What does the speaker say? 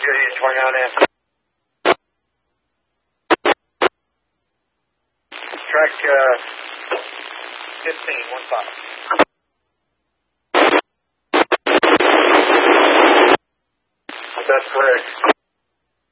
Judy 29 in. Track 15, 1-5. That's correct.